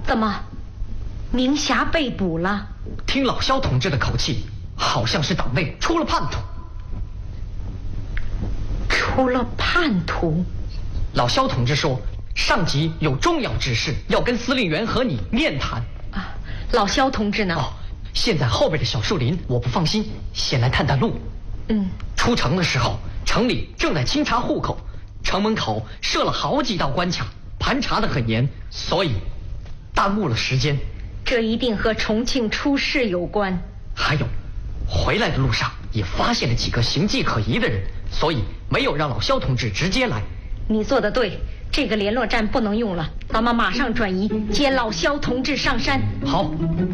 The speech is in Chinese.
怎么，明霞被捕了？ 听老萧同志的口气，好像是党内出了叛徒。 出了叛徒？ 老萧同志说，上级有重要指示，要跟司令员和你面谈。 啊，老萧同志呢？ 哦，现在后边的小树林，我不放心，先来探探路。出城的时候，城里正在清查户口，城门口设了好几道关卡，盘查得很严，所以耽误了时间。 这一定和重庆出事有关。 还有，回来的路上也发现了几个形迹可疑的人，所以没有让老萧同志直接来。 你做得对，这个联络站不能用了，咱们马上转移，接老萧同志上山。 好。